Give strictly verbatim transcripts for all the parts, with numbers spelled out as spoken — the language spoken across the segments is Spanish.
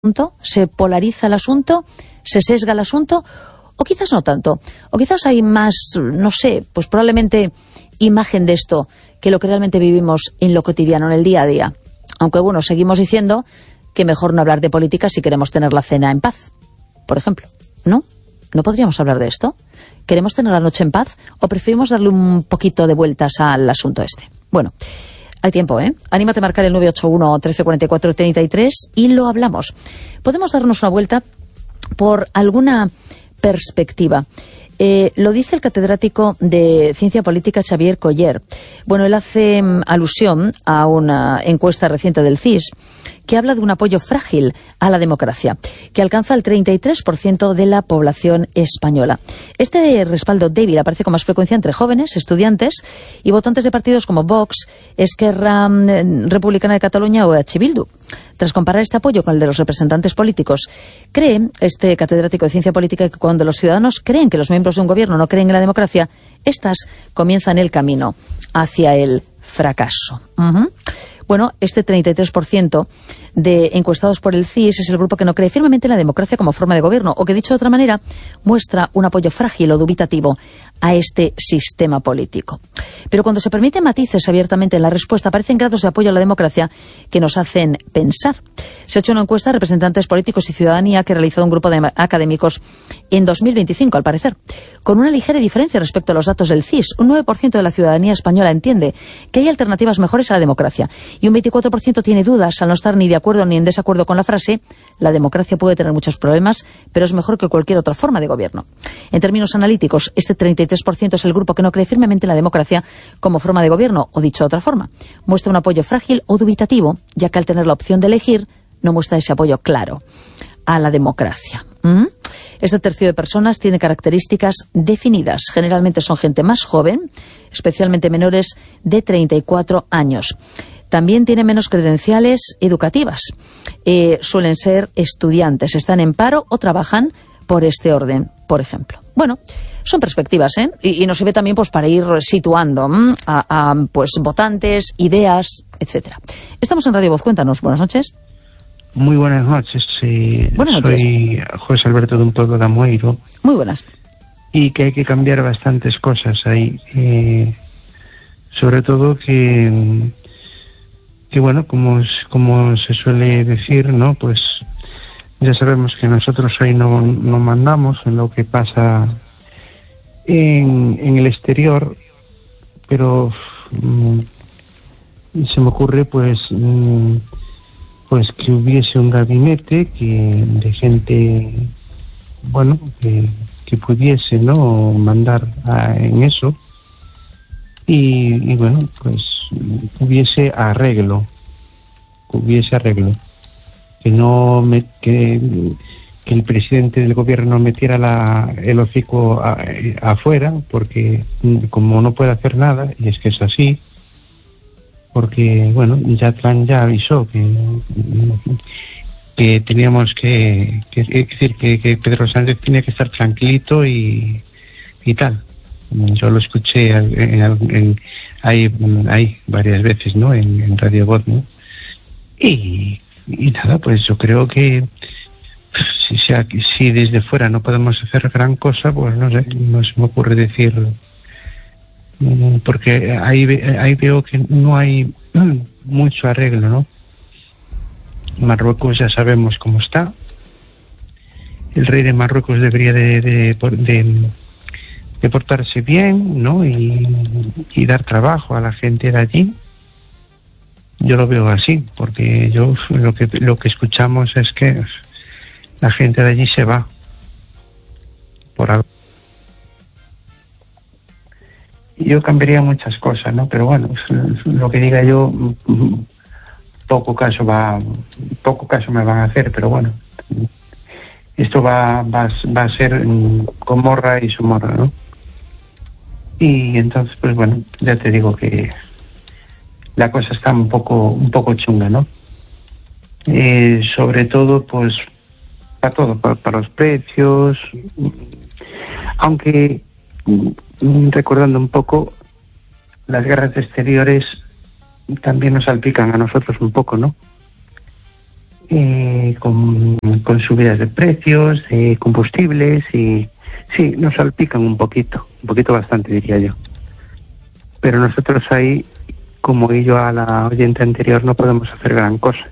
asunto, se polariza el asunto, se sesga el asunto, o quizás no tanto, o quizás hay más, no sé, pues probablemente imagen de esto que lo que realmente vivimos en lo cotidiano, en el día a día. Aunque bueno, seguimos diciendo que mejor no hablar de política si queremos tener la cena en paz, por ejemplo, ¿no? ¿No podríamos hablar de esto? ¿Queremos tener la noche en paz o preferimos darle un poquito de vueltas al asunto este? Bueno, hay tiempo, ¿eh? Anímate a marcar el nueve ocho uno, trece cuarenta y cuatro, treinta y tres y lo hablamos. Podemos darnos una vuelta por alguna perspectiva. Eh, lo dice el catedrático de Ciencia Política Xavier Coller. Bueno, él hace um, alusión a una encuesta reciente del C I S que habla de un apoyo frágil a la democracia, que alcanza el treinta y tres por ciento de la población española. Este respaldo débil aparece con más frecuencia entre jóvenes, estudiantes y votantes de partidos como Vox, Esquerra Republicana de Cataluña o E H Bildu. Tras comparar este apoyo con el de los representantes políticos, cree este catedrático de Ciencia Política que cuando los ciudadanos creen que los miembros de un gobierno no creen en la democracia, estas comienzan el camino hacia el fracaso. Uh-huh. Bueno, este treinta y tres por ciento de encuestados por el C I S es el grupo que no cree firmemente en la democracia como forma de gobierno, o que, dicho de otra manera, muestra un apoyo frágil o dubitativo a este sistema político. Pero cuando se permiten matices abiertamente en la respuesta, aparecen grados de apoyo a la democracia que nos hacen pensar. Se ha hecho una encuesta a representantes políticos y ciudadanía que ha realizado un grupo de académicos en dos mil veinticinco, al parecer, con una ligera diferencia respecto a los datos del C I S. Un nueve por ciento de la ciudadanía española entiende que hay alternativas mejores a la democracia y un veinticuatro por ciento tiene dudas al no estar ni de acuerdo ni en desacuerdo con la frase «la democracia puede tener muchos problemas, pero es mejor que cualquier otra forma de gobierno». En términos analíticos, este treinta y tres por ciento es el grupo que no cree firmemente en la democracia como forma de gobierno, o dicho de otra forma, muestra un apoyo frágil o dubitativo, ya que al tener la opción de elegir, no muestra ese apoyo claro a la democracia. ¿Mm? Este tercio de personas tiene características definidas. Generalmente son gente más joven, especialmente menores de treinta y cuatro años. También tienen menos credenciales educativas. Eh, suelen ser estudiantes, están en paro o trabajan por este orden, por ejemplo. Bueno, son perspectivas, ¿eh? Y, y nos sirve también pues para ir situando ¿m? a, a pues votantes, ideas, etcétera. Estamos en Radio Voz. Cuéntanos. Buenas noches. Muy buenas noches. Eh, buenas noches. Soy José Alberto de un pueblo de Amoeiro. Muy buenas. Y que hay que cambiar bastantes cosas ahí. Eh, sobre todo que, que bueno, como, como se suele decir, ¿no? Pues ya sabemos que nosotros ahí no, no mandamos en lo que pasa en, en el exterior, pero mm, se me ocurre pues mm, pues que hubiese un gabinete que de gente, bueno, que, que pudiese, ¿no?, mandar a, en eso y, y bueno, pues hubiese arreglo, hubiese arreglo. Que no me, que, que el presidente del gobierno metiera la, el hocico a, a, afuera, porque como no puede hacer nada, y es que es así, porque bueno, ya Trump ya avisó que, que teníamos que, que, que decir que, que Pedro Sánchez tiene que estar tranquilito y, y tal. Yo lo escuché en, en, en, ahí, ahí varias veces, ¿no?, en, en Radio Voz, ¿no? Y Y nada, pues yo creo que si, sea, si desde fuera no podemos hacer gran cosa, pues no sé, no se me ocurre decir, porque ahí, ahí veo que no hay mucho arreglo, ¿no? Marruecos ya sabemos cómo está. El rey de Marruecos debería de, de, de, de portarse bien, ¿no? Y, y dar trabajo a la gente de allí. Yo lo veo así, porque yo lo que lo que escuchamos es que la gente de allí se va por algo. Y yo cambiaría muchas cosas, ¿no? Pero bueno, lo que diga yo, poco caso va, poco caso me van a hacer, pero bueno, esto va va, va a ser Gomorra y Somorra, ¿no? Y entonces, pues bueno, ya te digo que la cosa está un poco un poco chunga, ¿no? Eh, sobre todo, pues, para todo, para, para los precios, aunque recordando un poco, las guerras exteriores también nos salpican a nosotros un poco, ¿no? eh, con, con subidas de precios, de combustibles, y sí, nos salpican un poquito, un poquito bastante, diría yo. Pero nosotros ahí, como y yo a la oyente anterior, no podemos hacer gran cosa.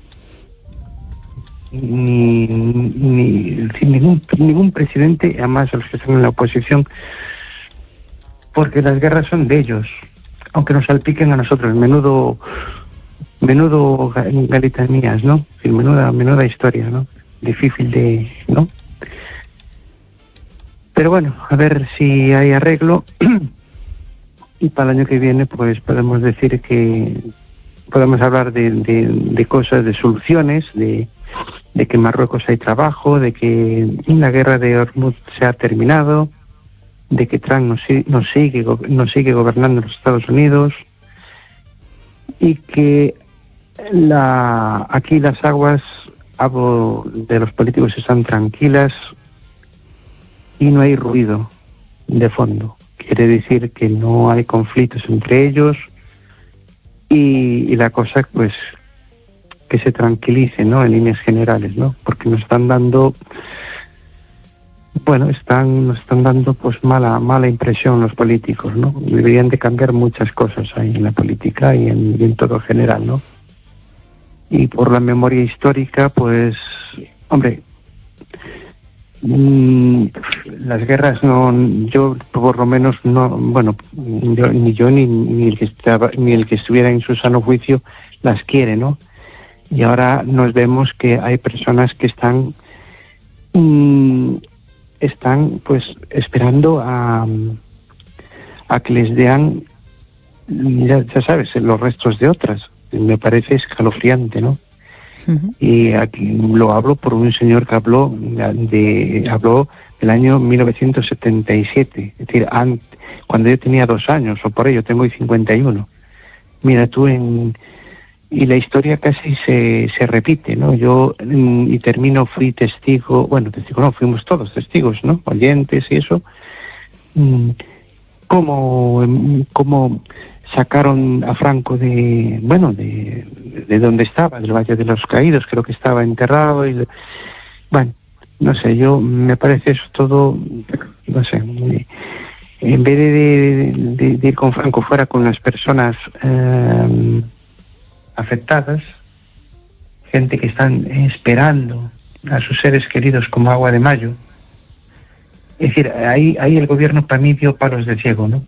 Ni, ni ningún, ningún presidente, además los que están en la oposición, porque las guerras son de ellos, aunque nos salpiquen a nosotros. Menudo menudo galitanías, ¿no? Menuda, menuda historia, ¿no? Difícil de, ¿no? Pero bueno, a ver si hay arreglo y para el año que viene pues podemos decir que podemos hablar de, de, de cosas, de soluciones, de de que en Marruecos hay trabajo, de que la guerra de Hormuz se ha terminado, de que Trump nos, nos, sigue, nos sigue gobernando en los Estados Unidos, y que la, aquí las aguas hablo de los políticos están tranquilas y no hay ruido de fondo. Quiere decir que no hay conflictos entre ellos y, y la cosa pues que se tranquilice, ¿no? En líneas generales, ¿no? Porque nos están dando, bueno, están, nos están dando pues mala, mala impresión los políticos, ¿no? Deberían de cambiar muchas cosas ahí en la política y en, y en todo general, ¿no? Y por la memoria histórica, pues, hombre, mmm, las guerras no, yo por lo menos no, bueno, yo, ni yo ni, ni el que estaba, ni el que estuviera en su sano juicio las quiere, ¿no? Y ahora nos vemos que hay personas que están mmm, están pues esperando a, a que les den, ya, ya sabes, los restos de otras. Me parece escalofriante, ¿no? Uh-huh. Y aquí lo hablo por un señor que habló de habló del año mil novecientos setenta y siete, es decir, antes, cuando yo tenía dos años o por ello, tengo cincuenta y uno. Mira tú en y la historia casi se, se repite, ¿no? Yo, y termino, fui testigo, bueno, testigo no, fuimos todos testigos, ¿no? Oyentes y eso. Cómo, cómo sacaron a Franco de, bueno, de, de donde estaba, del Valle de los Caídos, creo que estaba enterrado y, bueno, no sé, yo, me parece eso todo, no sé, en vez de, de, de ir con Franco fuera con las personas, eh, afectadas, gente que están esperando a sus seres queridos como agua de mayo. Es decir, ahí, ahí el gobierno para mí dio palos de ciego, ¿no?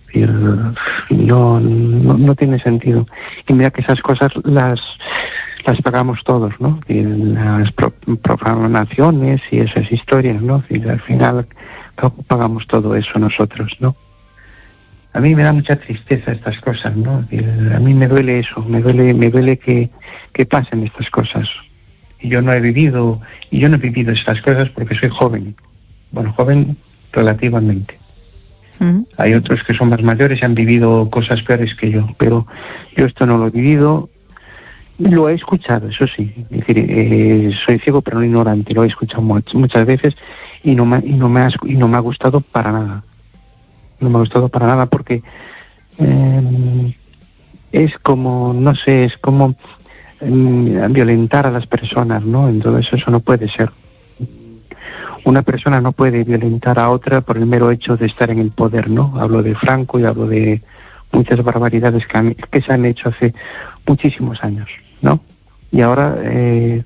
No, no, no tiene sentido. Y mira que esas cosas las las pagamos todos, ¿no? Y las pro, programaciones y esas historias, ¿no? Y al final pagamos todo eso nosotros, ¿no? A mí me da mucha tristeza estas cosas, ¿no? A mí me duele eso, me duele, me duele que, que pasen estas cosas. Y yo no he vivido, y yo no he vivido estas cosas porque soy joven. Bueno, joven relativamente. Uh-huh. Hay otros que son más mayores y han vivido cosas peores que yo, pero yo esto no lo he vivido. Lo he escuchado, eso sí. Es decir, eh, soy ciego pero no ignorante. Lo he escuchado much, muchas veces y no me, y no me ha, y no me ha gustado para nada. No me ha gustado para nada porque eh, es como, no sé, es como eh, violentar a las personas, ¿no? Entonces eso no puede ser. Una persona no puede violentar a otra por el mero hecho de estar en el poder, ¿no? Hablo de Franco y hablo de muchas barbaridades que, han, que se han hecho hace muchísimos años, ¿no? Y ahora, eh,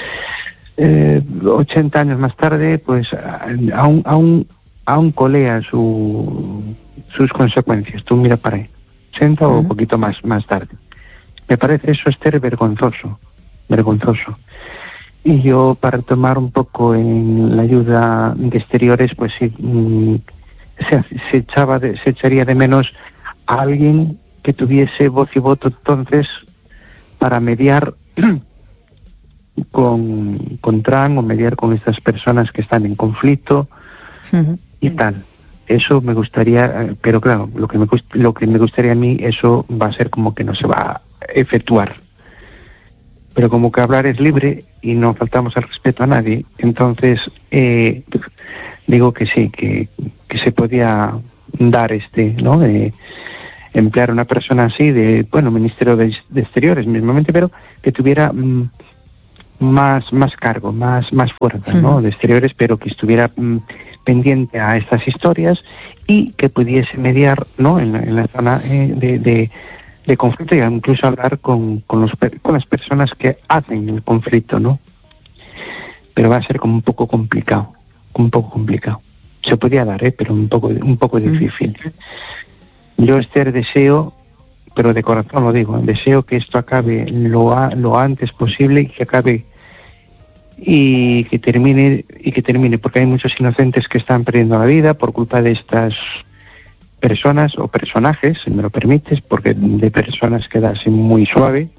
eh, ochenta años más tarde, pues aún, aún aún colea su, sus consecuencias. Tú mira para ahí, ochenta uh-huh. o un poquito más más tarde. Me parece eso, Esther, vergonzoso, vergonzoso. Y yo, para tomar un poco en la ayuda de exteriores, pues sí, mmm, se, se, echaba de, se echaría de menos a alguien que tuviese voz y voto entonces para mediar con, con Trump o mediar con estas personas que están en conflicto. Uh-huh. Y tal, eso me gustaría, pero claro, lo que me lo que me gustaría a mí, eso va a ser como que no se va a efectuar. Pero como que hablar es libre y no faltamos al respeto a nadie, entonces eh, digo que sí, que, que se podía dar este, ¿no? Eh, emplear a una persona así de, bueno, Ministerio de, de Exteriores mismamente, pero que tuviera mmm, más más cargo, más más fuerza, ¿no? Uh-huh. De exteriores, pero que estuviera mm, pendiente a estas historias y que pudiese mediar, ¿no? En la, en la zona eh, de, de, de conflicto y incluso hablar con con, los, con las personas que hacen el conflicto, ¿no? Pero va a ser como un poco complicado, un poco complicado. Se podía dar, ¿eh? Pero un poco un poco uh-huh. difícil. Yo, Esther, deseo, pero de corazón lo digo, deseo que esto acabe lo, a, lo antes posible y que acabe y que termine y que termine porque hay muchos inocentes que están perdiendo la vida por culpa de estas personas o personajes, si me lo permites, porque de personas queda así muy suave.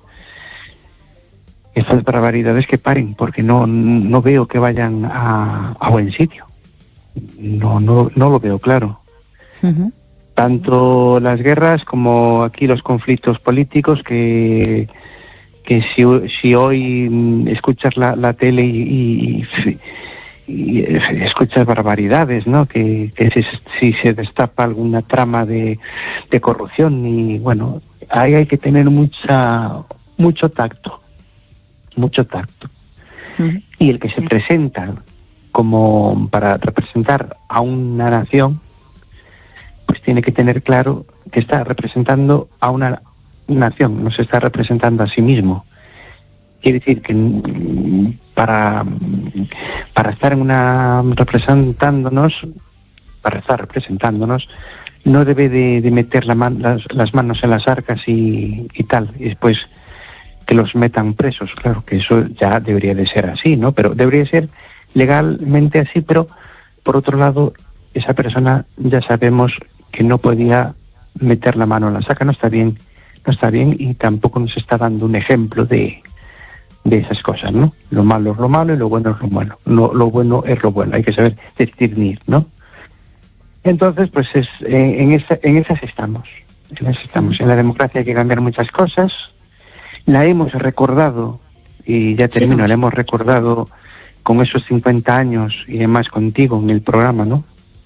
Estas barbaridades que paren, porque no no veo que vayan a, a buen sitio. No no no lo veo claro. Uh-huh. Tanto las guerras como aquí los conflictos políticos que que si, si hoy escuchas la, la tele y, y, y escuchas barbaridades, ¿no? Que, que si, si se destapa alguna trama de, de corrupción y bueno, ahí hay que tener mucha mucho tacto, mucho tacto. Uh-huh. Y el que se presenta como para representar a una nación, pues tiene que tener claro que está representando a una nación, no se está representando a sí mismo. Quiere decir que para para estar en una representándonos, para estar representándonos, no debe de, de meter la man, las, las manos en las arcas y, y tal, y después que los metan presos. Claro que eso ya debería de ser así, ¿no? Pero debería ser legalmente así, pero por otro lado, esa persona ya sabemos que no podía meter la mano en la saca, no está bien, no está bien y tampoco nos está dando un ejemplo de, de esas cosas, ¿no? Lo malo es lo malo y lo bueno es lo bueno. No, lo bueno es lo bueno, hay que saber discernir, ¿no? Entonces, pues es, eh, en, esa, en esas estamos, en esas estamos. En la democracia hay que cambiar muchas cosas, la hemos recordado, y ya termino, sí, la hemos recordado con esos cincuenta años y demás contigo en el programa, ¿no?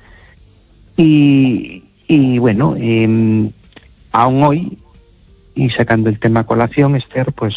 Y, y bueno, eh, aún hoy, y sacando el tema a colación, Esther, pues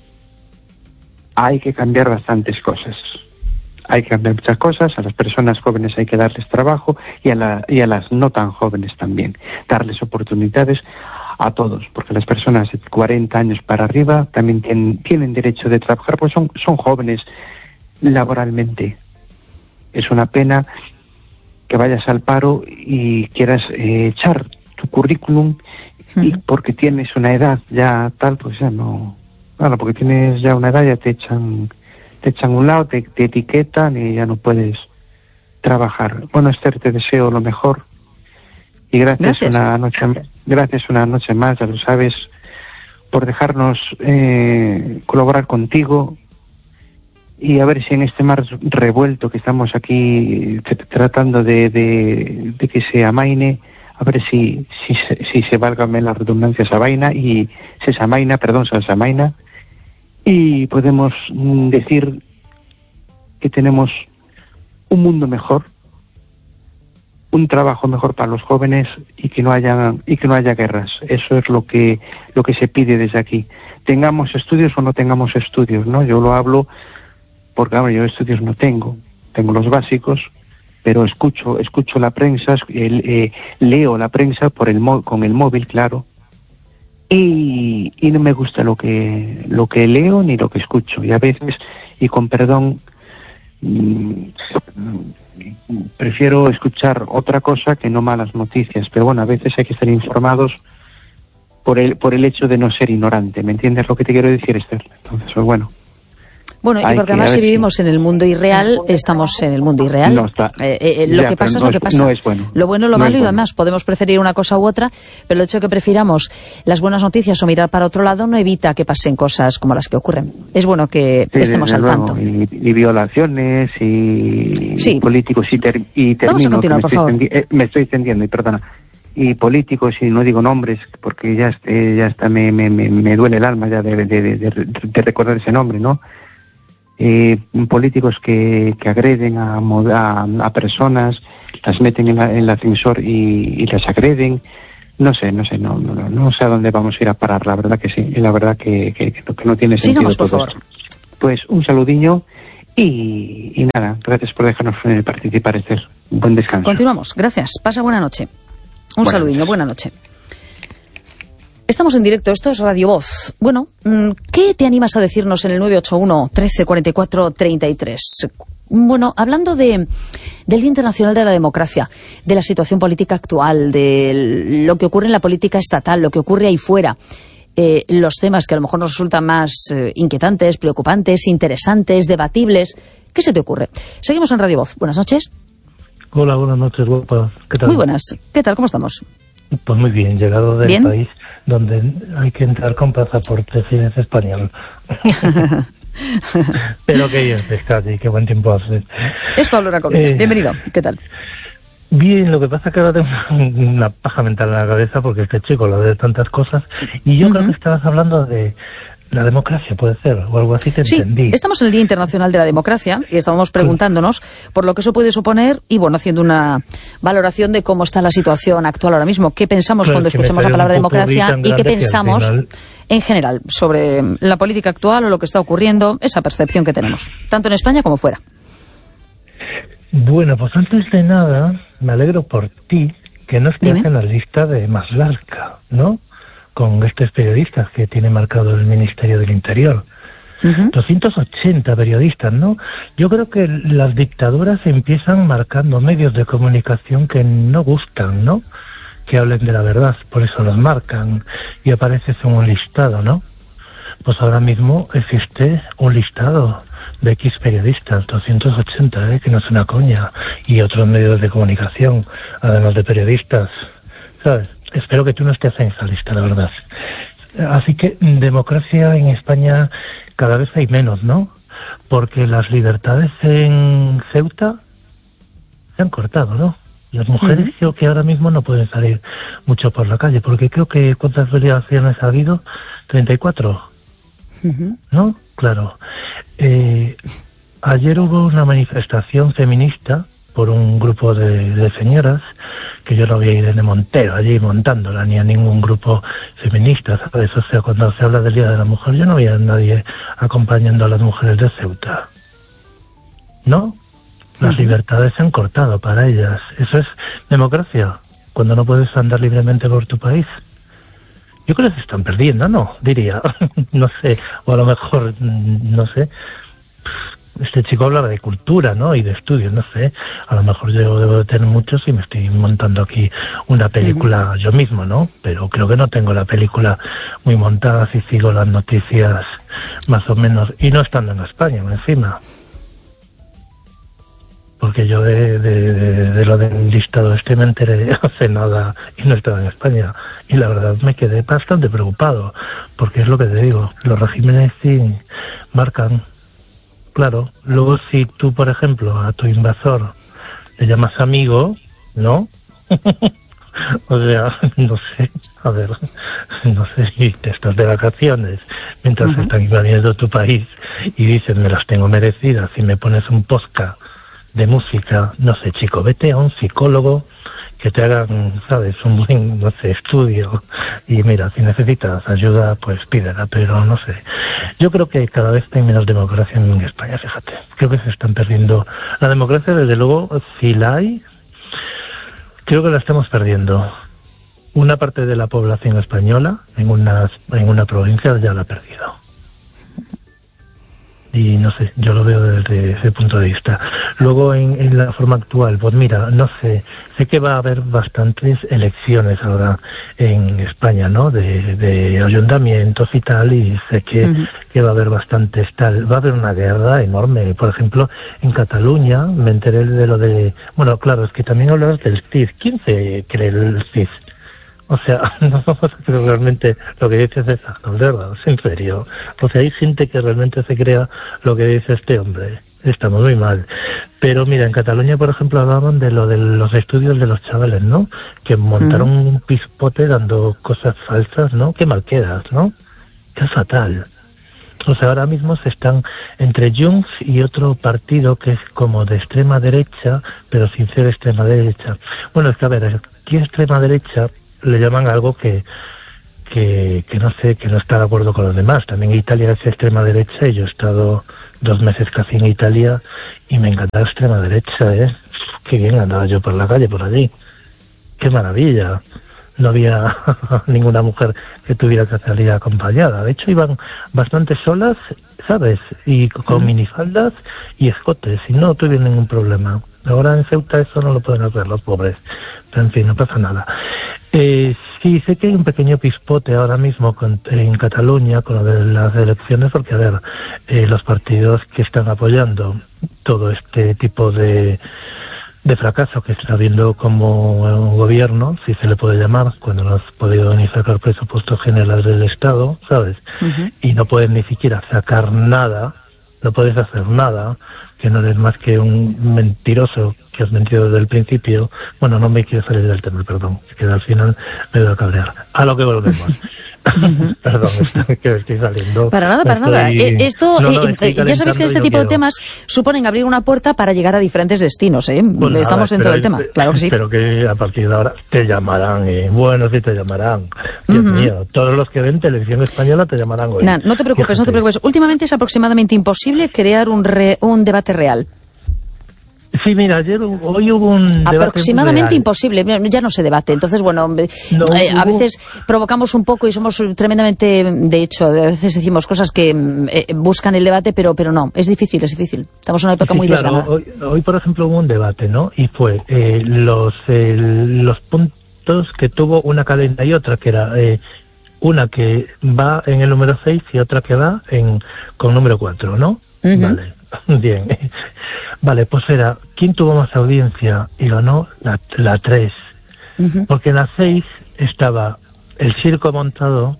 hay que cambiar bastantes cosas. Hay que cambiar muchas cosas, a las personas jóvenes hay que darles trabajo y a, la, y a las no tan jóvenes también, darles oportunidades a todos, porque las personas de cuarenta años para arriba también tienen, tienen derecho de trabajar, pues son, son jóvenes laboralmente. Es una pena que vayas al paro y quieras eh, echar tu currículum uh-huh. y porque tienes una edad ya tal, pues ya no, claro, porque tienes ya una edad ya te echan te echan un lado, te, te etiquetan y ya no puedes trabajar. Bueno, Esther, te deseo lo mejor y gracias, gracias. una noche gracias una noche más, ya lo sabes, por dejarnos eh, colaborar contigo. Y a ver si en este mar revuelto que estamos aquí tratando de, de, de que se amaine, a ver si si, si se valga la redundancia esa vaina y se amaina, perdón, se amaina y podemos decir que tenemos un mundo mejor, un trabajo mejor para los jóvenes y que no haya y que no haya guerras. Eso es lo que lo que se pide desde aquí. Tengamos estudios o no tengamos estudios, ¿no? Yo lo hablo porque ahora yo estudios no tengo, tengo los básicos, pero escucho escucho la prensa, el, eh, leo la prensa por el mo- con el móvil, claro, y, y no me gusta lo que lo que leo ni lo que escucho, y a veces, y con perdón, mmm, prefiero escuchar otra cosa que no malas noticias, pero bueno, a veces hay que estar informados por el por el hecho de no ser ignorante, ¿me entiendes lo que te quiero decir, Esther? Entonces, pues bueno. Bueno, y porque además si vivimos en el mundo irreal, estamos en el mundo irreal. No está. Eh, eh, lo ya, que pasa no es lo que pasa. No es bueno. Lo bueno, lo no malo, es y bueno. además podemos preferir una cosa u otra, pero el hecho de que prefiramos las buenas noticias o mirar para otro lado no evita que pasen cosas como las que ocurren. Es bueno que sí, estemos al luego, tanto. Y, y violaciones y, sí. y políticos y, ter, y termino. Vamos a continuar, me, por estoy favor. Extendi- eh, me estoy extendiendo, y perdona. Y políticos, y no digo nombres, porque ya, este, ya está, me, me, me duele el alma ya de, de, de, de, de recordar ese nombre, ¿no? Eh, políticos que, que agreden a, a, a personas, las meten en, la, en el ascensor y, y las agreden. No sé, no sé, no, no, no sé a dónde vamos a ir a parar, la verdad que sí, y la verdad que, que, que, no, que no tiene sentido. Sigamos, por todo favor. esto. Pues un saludillo y, y nada, gracias por dejarnos eh, participar, Esther. Buen descanso. Continuamos, gracias. Pasa buena noche. Un Buenas saludillo, noches. buena noche. Estamos en directo, esto es Radio Voz. Bueno, ¿qué te animas a decirnos en el nueve ocho uno, trece, cuarenta y cuatro, treinta y tres? Bueno, hablando de, del Día Internacional de la Democracia, de la situación política actual, de lo que ocurre en la política estatal, lo que ocurre ahí fuera, eh, los temas que a lo mejor nos resultan más eh, inquietantes, preocupantes, interesantes, debatibles. ¿Qué se te ocurre? Seguimos en Radio Voz. Buenas noches. Hola, buenas noches, guapa. ¿Qué tal? Muy buenas. ¿Qué tal? ¿Cómo estamos? Pues muy bien, llegado del ¿Bien? país donde hay que entrar con pasaporte si eres español. Pero qué bien se está allí, qué buen tiempo hace. Es Pablo Racoviña. Eh, Bienvenido. ¿Qué tal? Bien, lo que pasa es que ahora tengo una, una paja mental en la cabeza porque este chico lo de tantas cosas. Y yo uh-huh. creo que estabas hablando de la democracia, puede ser, o algo así te sí, entendí. Estamos en el Día Internacional de la Democracia y estábamos preguntándonos por lo que eso puede suponer y, bueno, haciendo una valoración de cómo está la situación actual ahora mismo. ¿Qué pensamos Pues cuando escuchamos la palabra democracia y qué pensamos final... en general sobre la política actual o lo que está ocurriendo, esa percepción que tenemos, tanto en España como fuera? Bueno, pues antes de nada, me alegro por ti que no estés Dime. en la lista de más larga, ¿no? Con estos periodistas que tiene marcado el Ministerio del Interior. Uh-huh. doscientos ochenta periodistas, ¿no? Yo creo que las dictaduras empiezan marcando medios de comunicación que no gustan, ¿no? Que hablen de la verdad, por eso los marcan y apareces en un listado, ¿no? Pues ahora mismo existe un listado de X periodistas, doscientos ochenta, ¿eh? Que no es una coña, y otros medios de comunicación, además de periodistas, ¿sabes? Espero que tú no estés en esa lista, la verdad. Así que democracia en España cada vez hay menos, ¿no? Porque las libertades en Ceuta se han cortado, ¿no? Las mujeres uh-huh. creo que ahora mismo no pueden salir mucho por la calle, porque creo que ¿cuántas violaciones ha habido? treinta y cuatro, uh-huh. ¿no? Claro. Eh, ayer hubo una manifestación feminista por un grupo de, de señoras, que yo no vi a Irene Montero allí montándola, ni a ningún grupo feminista, ¿sabes? O sea, cuando se habla del Día de la Mujer, yo no vi a nadie acompañando a las mujeres de Ceuta, ¿no? Las uh-huh. libertades se han cortado para ellas. Eso es democracia, cuando no puedes andar libremente por tu país. Yo creo que se están perdiendo, ¿no? Diría, no sé, o a lo mejor, no sé. Este chico hablaba de cultura, ¿no? Y de estudios, no sé. A lo mejor yo debo de tener muchos y me estoy montando aquí una película uh-huh. yo mismo, ¿no? Pero creo que no tengo la película muy montada si sigo las noticias más o menos. Y no estando en España, encima. Porque yo de, de, de, de lo del listado este me enteré hace nada y no estaba en España. Y la verdad me quedé bastante preocupado. Porque es lo que te digo, los regímenes sí marcan. Claro, luego si tú, por ejemplo, a tu invasor le llamas amigo, ¿no? O sea, no sé, a ver, no sé si te estás de vacaciones mientras uh-huh. están invadiendo tu país y dices, me las tengo merecidas y me pones un podcast de música, no sé, chico, vete a un psicólogo que te hagan, ¿sabes?, un buen, no sé, estudio. Y mira, si necesitas ayuda, pues pídela, pero no sé. Yo creo que cada vez hay menos democracia en España, fíjate. Creo que se están perdiendo. La democracia, desde luego, si la hay, creo que la estamos perdiendo. Una parte de la población española, en una, en una provincia, ya la ha perdido. Y no sé, yo lo veo desde ese punto de vista. Luego, en, en la forma actual, pues mira, no sé, sé que va a haber bastantes elecciones ahora en España, ¿no? De, de ayuntamientos y tal, y sé que, uh-huh. que va a haber bastantes tal. Va a haber una guerra enorme. Por ejemplo, en Cataluña me enteré de lo de... Bueno, claro, es que también hablas del C I S. ¿Quién se cree el C I S? O sea, no vamos a creer realmente lo que dice César, no, de verdad, en serio. O sea, hay gente que realmente se crea lo que dice este hombre. Estamos muy mal. Pero mira, en Cataluña, por ejemplo, hablaban de lo de los estudios de los chavales, ¿no? Que montaron mm. un pispote dando cosas falsas, ¿no? Qué mal quedas, ¿no? Qué fatal. O sea, ahora mismo se están entre Junts y otro partido que es como de extrema derecha, pero sin ser extrema derecha. Bueno, es que a ver, aquí extrema derecha le llaman algo que, que, que no sé, que no está de acuerdo con los demás. También Italia es extrema derecha y yo he estado dos meses casi en Italia y me encanta la extrema derecha, ¿eh? Qué bien andaba yo por la calle, por allí. Qué maravilla. No había ninguna mujer que tuviera que salir acompañada. De hecho, iban bastante solas, ¿sabes? Y con minifaldas y escotes, y no tuvieron ningún problema. Ahora en Ceuta eso no lo pueden hacer los pobres. Pero en fin, no pasa nada. Eh, sí, sé que hay un pequeño pispote ahora mismo con, en Cataluña con lo de las elecciones, porque, a ver, eh, los partidos que están apoyando todo este tipo de... de fracaso que está habiendo como un gobierno, si se le puede llamar, cuando no has podido ni sacar presupuestos generales del Estado, ¿sabes? Uh-huh. Y no puedes ni siquiera sacar nada, no puedes hacer nada, que no eres más que un mentiroso que has mentido desde el principio. Bueno, no me quiero salir del tema, perdón, que al final me voy a cabrear. A lo que volvemos. Uh-huh. Perdón, estoy, que estoy saliendo. Para nada, para estoy... nada. Eh, esto, no, no, eh, ya sabes que este tipo quiero. de temas suponen abrir una puerta para llegar a diferentes destinos, ¿eh? Bueno, estamos nada, dentro del tema, claro que sí. Pero que a partir de ahora te llamarán, eh. bueno, sí te llamarán. Dios uh-huh. mío, todos los que ven televisión española te llamarán hoy. Nah, no te preocupes, Fíjate. no te preocupes. Últimamente es aproximadamente imposible crear un, re, un debate real. Sí, mira, ayer, hoy hubo un debate aproximadamente real. Imposible, ya no se debate. Entonces, bueno, no, eh, a veces provocamos un poco y somos tremendamente, de hecho, a veces decimos cosas que eh, buscan el debate, pero pero no, es difícil, es difícil. Estamos en una época sí, muy claro, desganada. Hoy, hoy, por ejemplo, hubo un debate, ¿no? Y fue eh, los eh, los puntos que tuvo una cadena y otra, que era eh, una que va en el número seis y otra que va en con número cuatro, ¿no? Uh-huh. Vale. Bien, vale, pues era, ¿quién tuvo más audiencia? Y ganó la, la tres, uh-huh. porque en la seis estaba el circo montado.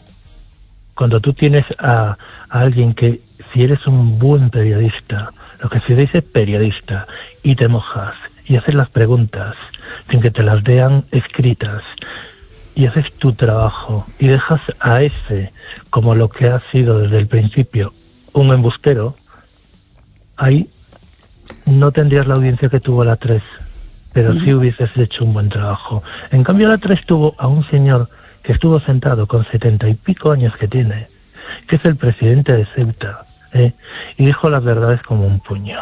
Cuando tú tienes a, a alguien que, si eres un buen periodista, lo que se dice periodista, y te mojas, y haces las preguntas, sin que te las vean escritas, y haces tu trabajo, y dejas a ese, como lo que ha sido desde el principio, un embustero, ahí no tendrías la audiencia que tuvo la tres, pero uh-huh. sí hubieses hecho un buen trabajo. En cambio la tres tuvo a un señor que estuvo sentado con setenta y pico años que tiene, que es el presidente de Ceuta, ¿eh? y dijo las verdades como un puño.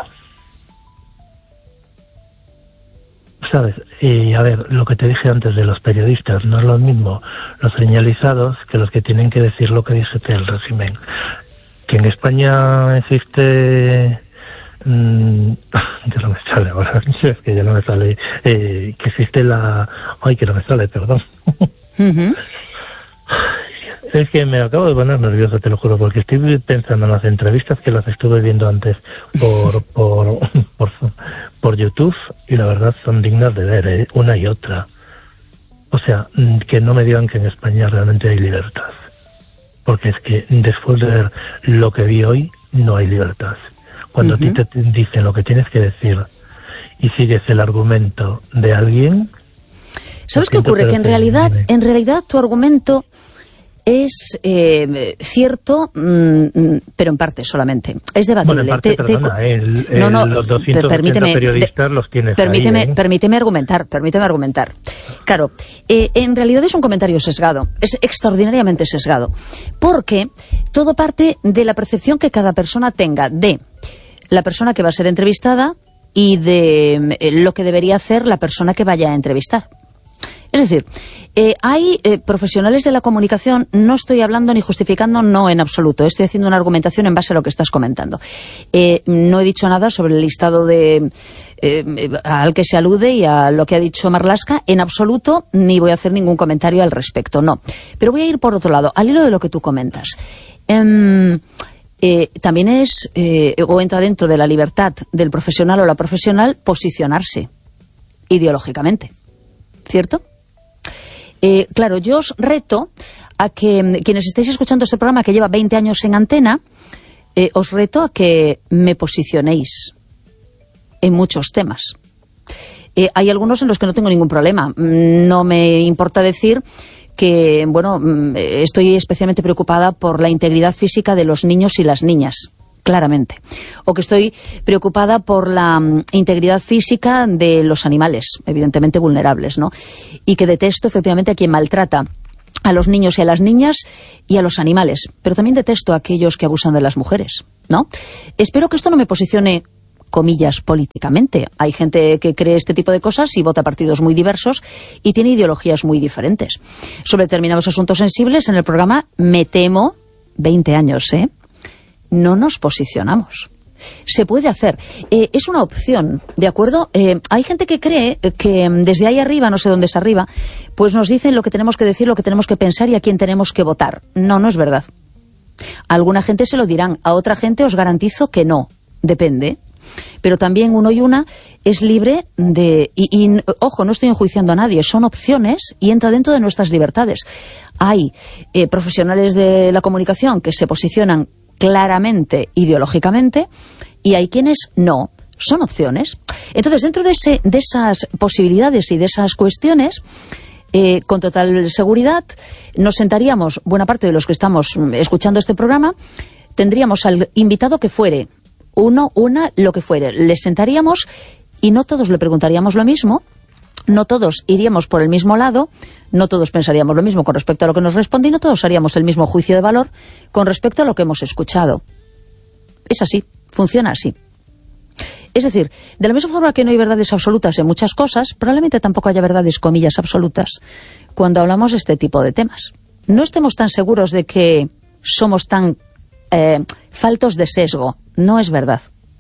¿Sabes? Y a ver, lo que te dije antes de los periodistas, no es lo mismo los señalizados que los que tienen que decir lo que dice el régimen. Que en España existe... Mm, ya no me sale ahora, es que ya no me sale, eh, que existe la... Ay, que no me sale, perdón. Uh-huh. Es que me acabo de poner nervioso, te lo juro, porque estoy pensando en las entrevistas que las estuve viendo antes por por por, por YouTube, y la verdad son dignas de ver, ¿eh? Una y otra. O sea, que no me digan que en España realmente hay libertad. Porque es que después de ver lo que vi hoy, no hay libertad. Cuando uh-huh. a ti te dicen lo que tienes que decir y sigues el argumento de alguien... ¿Sabes qué ocurre? Que en realidad, en realidad tu argumento es eh, cierto, mmm, pero en parte solamente. Es debatible. Bueno, en parte, te, perdona, te... El, el, no, no, los doscientos permíteme, periodistas los tienes permíteme, ahí, ¿eh? permíteme argumentar, permíteme argumentar. Claro, eh, en realidad es un comentario sesgado, es extraordinariamente sesgado, porque todo parte de la percepción que cada persona tenga de la persona que va a ser entrevistada y de eh, lo que debería hacer la persona que vaya a entrevistar. Es decir, eh, hay eh, profesionales de la comunicación, no estoy hablando ni justificando, no en absoluto, estoy haciendo una argumentación en base a lo que estás comentando. Eh, no he dicho nada sobre el listado de eh, al que se alude y a lo que ha dicho Marlaska, en absoluto, ni voy a hacer ningún comentario al respecto, no. Pero voy a ir por otro lado, al hilo de lo que tú comentas. Eh, eh, también es, eh, o entra dentro de la libertad del profesional o la profesional, posicionarse ideológicamente, ¿cierto? Eh, claro, yo os reto a que quienes estáis escuchando este programa que lleva veinte años en antena, eh, os reto a que me posicionéis en muchos temas. Eh, hay algunos en los que no tengo ningún problema. No me importa decir que, bueno, estoy especialmente preocupada por la integridad física de los niños y las niñas. Claramente. O que estoy preocupada por la um, integridad física de los animales, evidentemente vulnerables, ¿no? Y que detesto efectivamente a quien maltrata a los niños y a las niñas y a los animales, pero también detesto a aquellos que abusan de las mujeres, ¿no? Espero que esto no me posicione, comillas, políticamente. Hay gente que cree este tipo de cosas y vota partidos muy diversos y tiene ideologías muy diferentes. Sobre determinados asuntos sensibles en el programa, me temo, veinte años, ¿eh? No nos posicionamos. Se puede hacer. Eh, es una opción, ¿de acuerdo? Eh, hay gente que cree que desde ahí arriba, no sé dónde es arriba, pues nos dicen lo que tenemos que decir, lo que tenemos que pensar y a quién tenemos que votar. No, no es verdad. A alguna gente se lo dirán, a otra gente os garantizo que no. Depende. Pero también uno y una es libre de... Y, y ojo, no estoy enjuiciando a nadie, son opciones y entra dentro de nuestras libertades. Hay eh, profesionales de la comunicación que se posicionan claramente ideológicamente y hay quienes no, son opciones. Entonces, dentro de, ese, de esas posibilidades y de esas cuestiones, eh, con total seguridad, nos sentaríamos, buena parte de los que estamos escuchando este programa, tendríamos al invitado que fuere, uno, una, lo que fuere, le sentaríamos y no todos le preguntaríamos lo mismo, no todos iríamos por el mismo lado, no todos pensaríamos lo mismo con respecto a lo que nos responde y no todos haríamos el mismo juicio de valor con respecto a lo que hemos escuchado. Es así, funciona así. Es decir, de la misma forma que no hay verdades absolutas en muchas cosas, probablemente tampoco haya verdades, comillas, absolutas cuando hablamos de este tipo de temas. No estemos tan seguros de que somos tan eh, faltos de sesgo. No es verdad.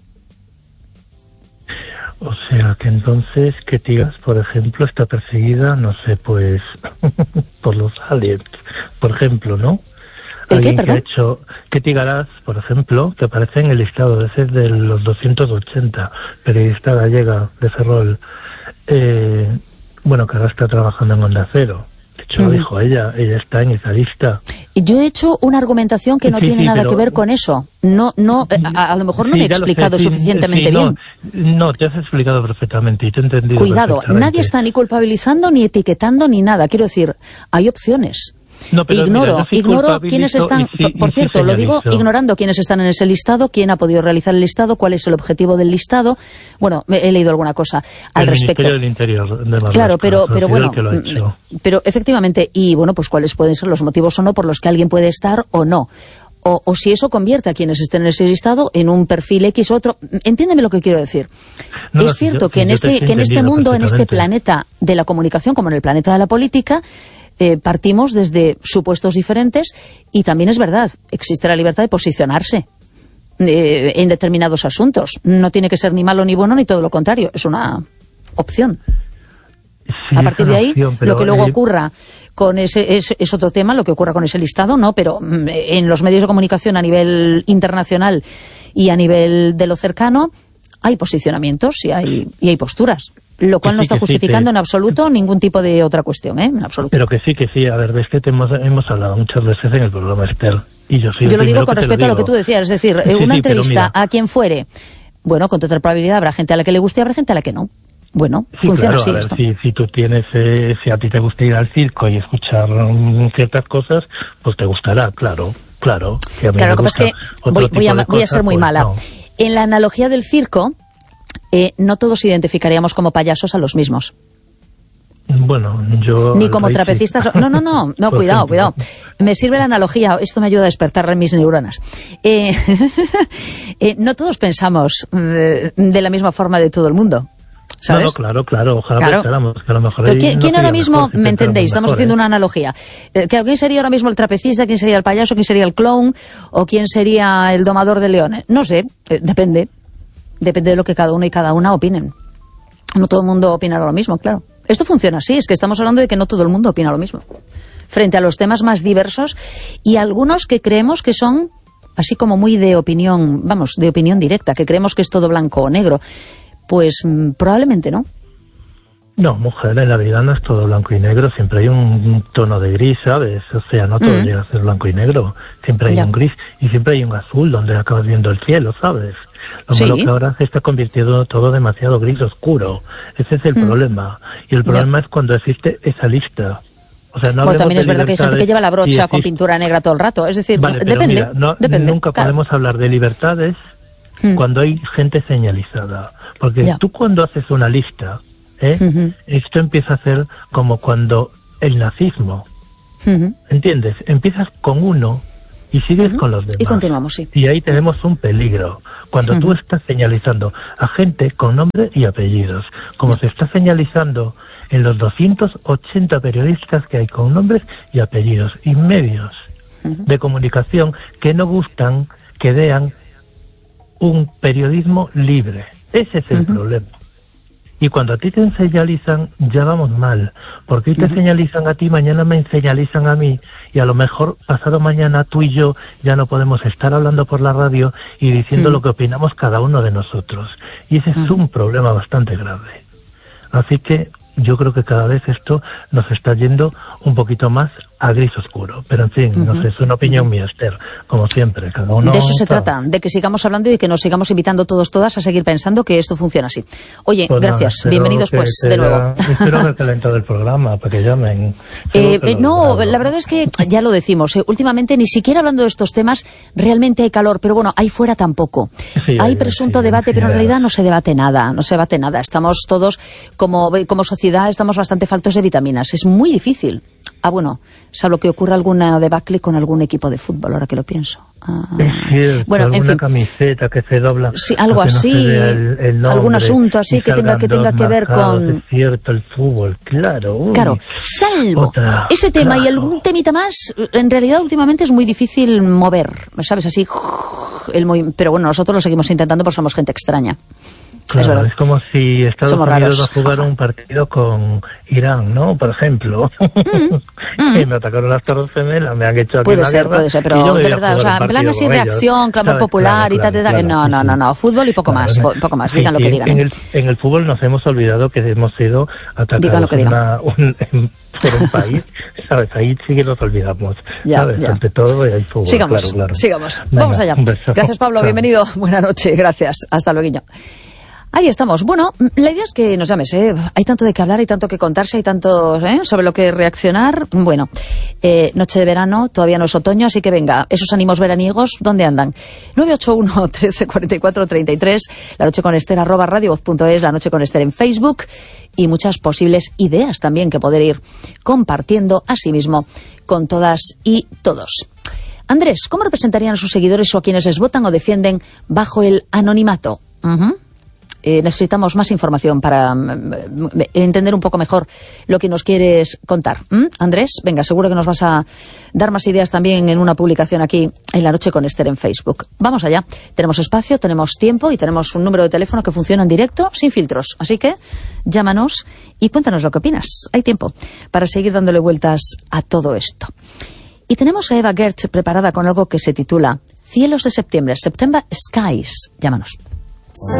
O sea, que entonces que Tigas, por ejemplo, está perseguida, no sé, pues, por los aliens, por ejemplo, ¿no? ¿El qué, Alguien que perdón? ha hecho, que Tigaraz, por ejemplo, que aparece en el listado de ese de los doscientos ochenta, periodista gallega de Ferrol, eh, bueno, que ahora está trabajando en Onda Cero. De hecho, Mm. lo dijo ella, ella está en esa lista. Yo he hecho una argumentación que no Sí, tiene sí, nada pero- que ver con eso. No, no, eh, a, a lo mejor no Sí, me he ya lo sé, explicado sí, suficientemente sí, no, bien. No, te has explicado perfectamente y te he entendido Cuidado, perfectamente. nadie está ni culpabilizando, ni etiquetando, ni nada. Quiero decir, hay opciones. No, pero Ignoro, mira, yo sí ignoro culpabilizo quiénes están, y sí- por y sí cierto, lo digo señalizo. ignorando quiénes están en ese listado, quién ha podido realizar el listado, cuál es el objetivo del listado. Bueno, me- he leído alguna cosa al el respecto. Ministerio del Interior de Marlaska, Claro, pero, ha pero sido bueno, el que lo ha hecho. pero efectivamente, y bueno, pues cuáles pueden ser los motivos o no por los que alguien puede estar o no. O, o si eso convierte a quienes estén en ese listado en un perfil X o otro. Entiéndeme lo que quiero decir. No, no, es sí, cierto yo- que sí, en yo te este, estoy que en este entendiendo mundo, en este perfectamente. planeta de la comunicación, como en el planeta de la política, eh, partimos desde supuestos diferentes y también es verdad, existe la libertad de posicionarse eh, en determinados asuntos. No tiene que ser ni malo ni bueno, ni todo lo contrario, es una opción. Sí, A partir es de una ahí, opción, pero, lo que luego eh, ocurra con ese es, es otro tema, lo que ocurra con ese listado, no, pero mm, en los medios de comunicación a nivel internacional y a nivel de lo cercano hay posicionamientos y hay, y hay posturas, lo cual Que no sí, está que sí, justificando que- en absoluto ningún tipo de otra cuestión, ¿eh? En absoluto. Pero que sí, que sí. A ver, de este tema hemos, hemos hablado muchas veces en el programa, Esther. Y yo soy el Yo lo digo primero con que te respecto a lo que digo. tú decías, es decir, Sí, eh, una sí, pero entrevista mira. a quien fuere, bueno, con total probabilidad habrá gente a la que le guste y habrá gente a la que no. Bueno, Sí, funciona claro, así a ver, esto. si, si tú tienes, eh, si a ti te gusta ir al circo y escuchar mm, ciertas cosas, pues te gustará, claro, claro. Que a mí Claro, me lo que pasa es gusta que otro voy, tipo voy a, de voy a cosas, ser muy pues mala. no. En la analogía del circo, eh, no todos identificaríamos como payasos a los mismos. Bueno, yo... Ni como ahí sí. trapecistas. No, no, no, no, Por cuidado, ejemplo. cuidado. Me sirve la analogía, esto me ayuda a despertar en mis neuronas. Eh, eh, no todos pensamos eh, de la misma forma de todo el mundo. ¿Sabes? No, no, claro, claro, ojalá Claro. pensáramos que a lo mejor... Entonces, ahí ¿quién, no quién ahora sería mismo, mejor si me pensáramos entendéis? Estamos mejor, haciendo ¿eh? una analogía. Eh, ¿Quién sería ahora mismo el trapecista? ¿Quién sería el payaso? ¿Quién sería el clown? ¿O quién sería el domador de leones? No sé, eh, depende. Depende de lo que cada uno y cada una opinen. No todo el mundo opinará lo mismo, claro. Esto funciona así, es que estamos hablando de que no todo el mundo opina lo mismo. Frente a los temas más diversos y algunos que creemos que son así como muy de opinión, vamos, de opinión directa, que creemos que es todo blanco o negro. Pues mm, probablemente no. No, mujer, en la vida no es todo blanco y negro, siempre hay un tono de gris, ¿sabes? O sea, no todo Mm. llega a ser blanco y negro, siempre hay Ya. un gris y siempre hay un azul donde acabas viendo el cielo, ¿sabes? Lo Sí. malo que ahora se está convirtiendo todo demasiado gris oscuro, ese es el Mm. problema. Y el problema es cuando existe esa lista. O sea, no Bueno, hablemos también de es verdad que hay gente que libertades lleva la brocha si con existe- pintura negra todo el rato. Es decir, Vale, pero depende, mira, no- depende. nunca Claro. podemos hablar de libertades Mm. cuando hay gente señalizada. Porque Ya. tú cuando haces una lista, ¿eh? Ujú. esto empieza a ser como cuando el nazismo Uh-huh. ¿Entiendes? Empiezas con uno y sigues uh-huh. con los demás. Y continuamos, sí. Y ahí tenemos un peligro. Cuando uh-huh. tú estás señalizando a gente con nombre y apellidos, como se está señalizando en los doscientos ochenta periodistas que hay con nombres y apellidos, y medios uh-huh. de comunicación que no gustan que vean un periodismo libre. Ese es el uh-huh. problema. Y cuando a ti te señalizan, ya vamos mal. Porque hoy te uh-huh. señalizan a ti, mañana me señalizan a mí, y a lo mejor pasado mañana tú y yo ya no podemos estar hablando por la radio y diciendo uh-huh. lo que opinamos cada uno de nosotros. Y ese uh-huh. es un problema bastante grave. Así que yo creo que cada vez esto nos está yendo un poquito más a gris oscuro. Pero en fin, uh-huh. no sé, es una opinión mía, Esther, como siempre, cada uno... De eso se trata, de que sigamos hablando y que nos sigamos invitando todos, todas a seguir pensando que esto funciona así. Oye, pues gracias, nada, bienvenidos pues de nuevo. Espero haber calentado el programa para que llamen. Eh, eh, no, la verdad es que ya lo decimos, eh, últimamente ni siquiera hablando de estos temas realmente hay calor, pero bueno, ahí fuera tampoco. Sí, hay presunto sí, debate, sí, pero en realidad no se debate nada, no se debate nada. Estamos todos, como, como sociedad, estamos bastante faltos de vitaminas. Es muy difícil. Ah, bueno, salvo que ocurra alguna debacle con algún equipo de fútbol, ahora que lo pienso. Ah, sí, bueno, en fin, camiseta que se dobla, sí, algo así, no el, el nombre, algún asunto así que tenga que tenga que ver con es cierto, el fútbol, claro. Uy, claro, salvo otra, ese tema claro. y algún temita más, en realidad últimamente es muy difícil mover, ¿sabes? Así, el muy, pero bueno, nosotros lo seguimos intentando porque somos gente extraña. Claro, es, es como si Estados Somos Unidos va a jugar un partido con Irán, ¿no? Por ejemplo. Mm. y me atacaron las Torres Gemelas, me han hecho aquí puede una ser, guerra. Puede ser, pero de verdad, o sea, en plan así reacción, clamor popular claro, y tal, tal, tal. Claro, no, no, no, no, fútbol y poco claro, más, fo- poco más, sí, digan sí, lo que digan. En el, en el fútbol nos hemos olvidado que hemos sido atacados una, un, en, por un país, ¿sabes? Ahí sí que nos olvidamos, ya, ¿sabes? Ya. Ante todo hay fútbol, sigamos, claro, claro. Sigamos, Venga, vamos allá. Gracias, Pablo, claro. bienvenido, buenas noches, gracias, hasta luego. Ahí estamos. Bueno, la idea es que nos llames, ¿eh? Hay tanto de qué hablar, hay tanto que contarse, hay tanto ¿eh? sobre lo que reaccionar. Bueno, eh, noche de verano, todavía no es otoño, así que venga, esos ánimos veraniegos, ¿dónde andan? nueve ocho uno, trece, cuarenta y cuatro, treinta y tres, la noche con Esther, arroba radiovoz punto es, la noche con Esther en Facebook, y muchas posibles ideas también que poder ir compartiendo a sí mismo con todas y todos. Andrés, ¿cómo representarían a sus seguidores o a quienes les votan o defienden bajo el anonimato? Uh-huh. Eh, necesitamos más información para mm, entender un poco mejor lo que nos quieres contar. ¿Mm? Andrés, venga, seguro que nos vas a dar más ideas también en una publicación aquí en La Noche con Esther en Facebook. Vamos allá. Tenemos espacio, tenemos tiempo y tenemos un número de teléfono que funciona en directo, sin filtros. Así que llámanos y cuéntanos lo que opinas. Hay tiempo para seguir dándole vueltas a todo esto. Y tenemos a Eva Gertz preparada con algo que se titula Cielos de septiembre, September Skies. Llámanos.